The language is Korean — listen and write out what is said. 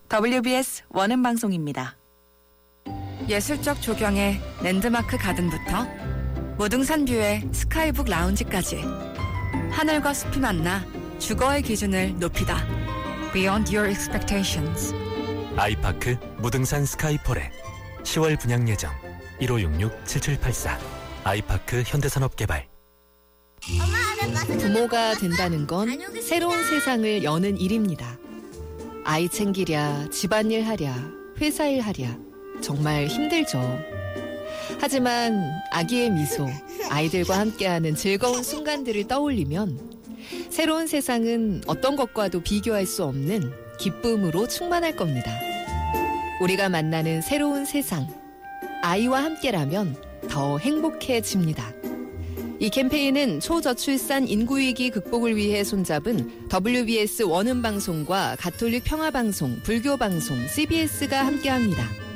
WBS 원음방송입니다. 예술적 조경의 랜드마크 가든부터 무등산 뷰의 스카이북 라운지까지 하늘과 숲이 만나 주거의 기준을 높이다. Beyond Your Expectations. 아이파크 무등산 스카이포레 10월 분양 예정 1566-7784 아이파크 현대산업개발. 부모가 된다는 건 새로운 세상을 여는 일입니다. 아이 챙기랴, 집안일 하랴, 회사일 하랴 정말 힘들죠. 하지만 아기의 미소, 아이들과 함께하는 즐거운 순간들을 떠올리면 새로운 세상은 어떤 것과도 비교할 수 없는 기쁨으로 충만할 겁니다. 우리가 만나는 새로운 세상, 아이와 함께라면 더 행복해집니다. 이 캠페인은 초저출산 인구위기 극복을 위해 손잡은 WBS 원음방송과 가톨릭 평화방송, 불교방송, CBS가 함께합니다.